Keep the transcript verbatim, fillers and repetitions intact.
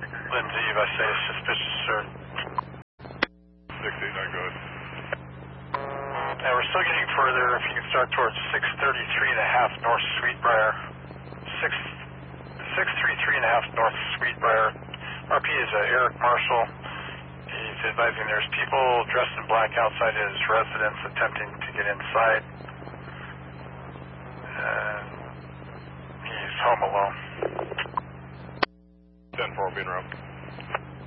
Lindsay, if I say suspicious, sir. six eight nine, go ahead. Now we're still getting further. If you can start towards six thirty-three and a half North Sweetbriar. six thirty-three and a half North Sweetbriar. R P is uh, Eric Marshall. He's advising there's people dressed in black outside his residence attempting to get inside. And he's home alone. ten four will be in route.